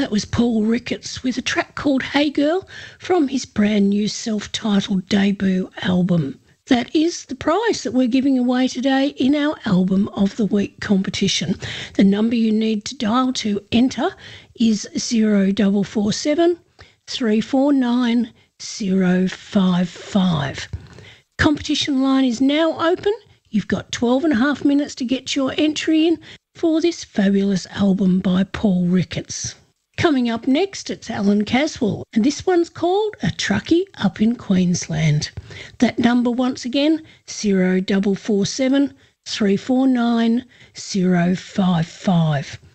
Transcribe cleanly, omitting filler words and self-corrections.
That was Paul Ricketts with a track called Hey Girl from his brand new self-titled debut album. That is the prize that we're giving away today in our Album of the Week competition. The number you need to dial to enter is 0447 349 055. Competition line is now open. You've got 12 and a half minutes to get your entry in for this fabulous album by Paul Ricketts. Coming up next, it's Alan Caswell, and this one's called A Truckie Up in Queensland. That number once again, 0447 349 055.